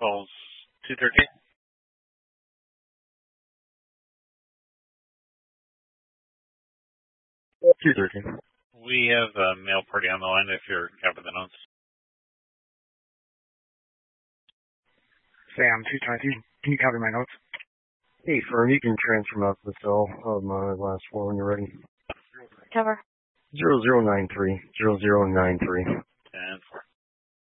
Calls 213. 213. We have a male party on the line if you're copy the notes. Sam, 222. Can you copy my notes? Hey, Fern, you can transfer me out to the cell of my last four when you're ready. Cover. 0093. 0093. 10-4.